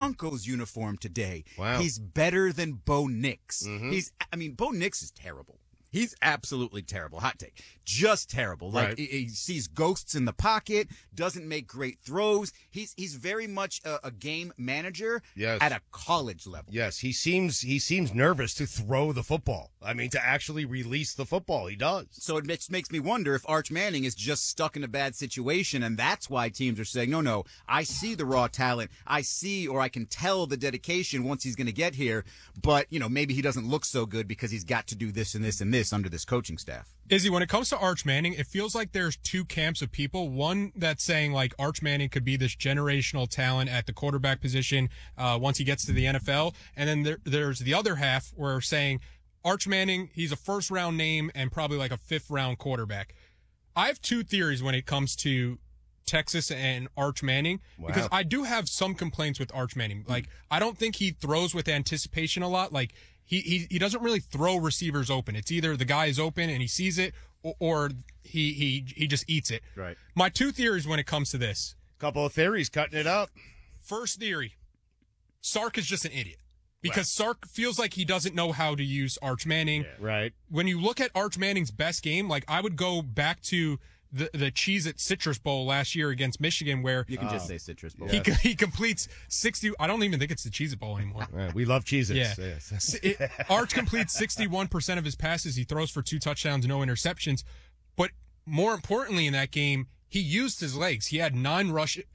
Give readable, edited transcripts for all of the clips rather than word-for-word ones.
Broncos uniform today. Wow. He's better than Bo Nix. Mm-hmm. Bo Nix is terrible. He's absolutely terrible. Hot take. Just terrible. Like, Right. he sees ghosts in the pocket, doesn't make great throws. He's very much a game manager Yes. at a college level. Yes, he seems nervous to throw the football. I mean, to actually release the football. He does. So it makes me wonder if Arch Manning is just stuck in a bad situation, and that's why teams are saying, no, I see the raw talent. I see, or I can tell the dedication once he's going to get here, but, maybe he doesn't look so good because he's got to do this and this and this under this coaching staff. Izzy, when it comes to Arch Manning, it feels like there's two camps of people. One that's saying like Arch Manning could be this generational talent at the quarterback position once he gets to the NFL. And then there's the other half where we're saying Arch Manning, he's a first-round name and probably like a fifth-round quarterback. I have two theories when it comes to Texas and Arch Manning, because I do have some complaints with Arch Manning. Like, I don't think he throws with anticipation a lot. Like, he doesn't really throw receivers open. It's either the guy is open and he sees it, or he just eats it. Right. My two theories when it comes to this. Couple of theories, cutting it up. First theory, Sark is just an idiot. Because Sark feels like he doesn't know how to use Arch Manning. Yeah. Right. When you look at Arch Manning's best game, like, I would go back to the Cheez-It Citrus Bowl last year against Michigan, where You can just say Citrus Bowl. he completes 60. I don't even think it's the Cheez-It Bowl anymore. We love Cheez-Its. Yeah. Yes. Arch completes 61% of his passes. He throws for 2 touchdowns, no interceptions. But more importantly in that game, he used his legs. He had 9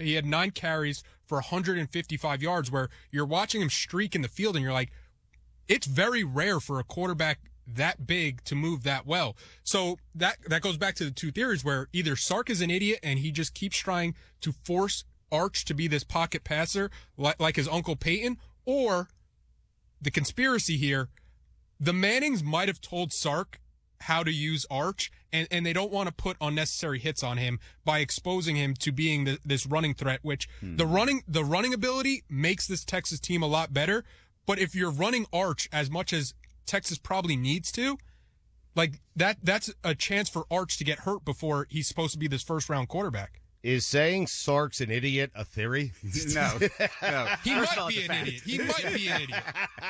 carries for 155 yards, where you're watching him streak in the field and you're like, it's very rare for a quarterback that big to move that well. So that goes back to the two theories, where either Sark is an idiot and he just keeps trying to force Arch to be this pocket passer like his Uncle Peyton, or the conspiracy here, the Mannings might have told Sark how to use Arch, and they don't want to put unnecessary hits on him by exposing him to being this running threat, which the running ability makes this Texas team a lot better. But if you're running Arch as much as Texas probably needs to, like, that's a chance for Arch to get hurt before he's supposed to be this first-round quarterback. Is saying Sark's an idiot a theory? No. He might be an idiot. He might be an idiot.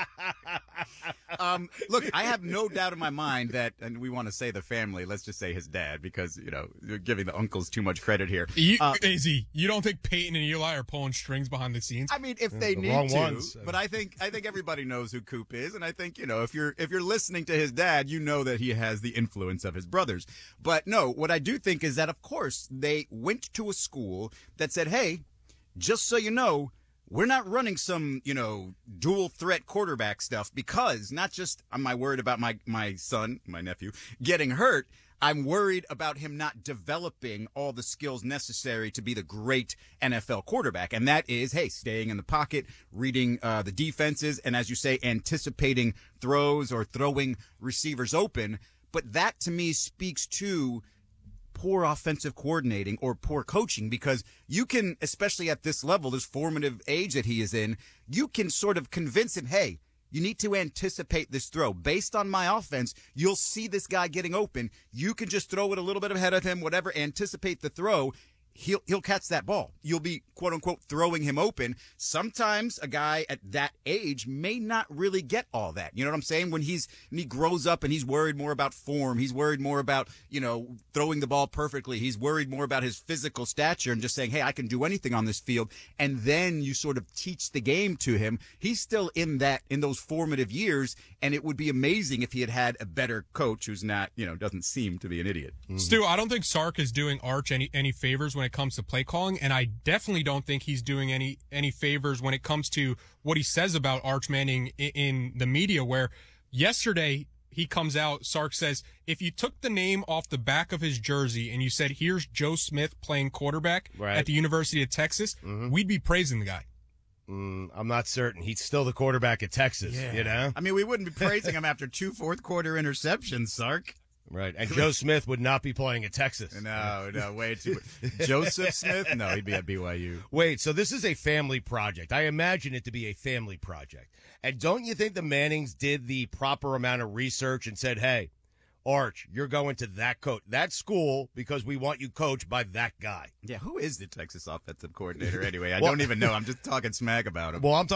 Look, I have no doubt in my mind that, and we want to say the family, let's just say his dad, because, you're giving the uncles too much credit here. Izzy, you don't think Peyton and Eli are pulling strings behind the scenes? I mean, if they the need wrong to, ones. but I think everybody knows who Coop is, and I think, if you're listening to his dad, you know that he has the influence of his brothers. But no, what I do think is that, of course, they went to a school that said, hey, just so you know, we're not running some, dual threat quarterback stuff, because not just am I worried about my son, my nephew, getting hurt, I'm worried about him not developing all the skills necessary to be the great NFL quarterback. And that is, hey, staying in the pocket, reading the defenses, and as you say, anticipating throws or throwing receivers open. But that to me speaks to poor offensive coordinating or poor coaching, because you can, especially at this level, this formative age that he is in, you can sort of convince him, hey, you need to anticipate this throw. Based on my offense, you'll see this guy getting open. You can just throw it a little bit ahead of him, whatever, anticipate the throw. He'll catch that ball. You'll be, quote unquote, throwing him open. Sometimes a guy at that age may not really get all that. You know what I'm saying? When he grows up and he's worried more about form, he's worried more about, throwing the ball perfectly. He's worried more about his physical stature and just saying, hey, I can do anything on this field. And then you sort of teach the game to him. He's still in those formative years. And it would be amazing if he had a better coach who's not, doesn't seem to be an idiot. Stu, I don't think Sark is doing Arch any favors when it comes to play calling, and I definitely don't think he's doing any favors when it comes to what he says about Arch Manning in the media, where yesterday he comes out, Sark says, if you took the name off the back of his jersey and you said, here's Joe Smith playing quarterback at the University of Texas, we'd be praising the guy. I'm not certain. He's still the quarterback at Texas, I mean, we wouldn't be praising him after 2 fourth-quarter interceptions, Sark. Right, and Joe Smith would not be playing at Texas. No, way too. Joseph Smith? No, he'd be at BYU. Wait, so this is a family project. I imagine it to be a family project. And don't you think the Mannings did the proper amount of research and said, hey, Arch, you're going to that school because we want you coached by that guy? Yeah, who is the Texas offensive coordinator anyway? I don't even know. I'm just talking smack about him. Well, I'm talking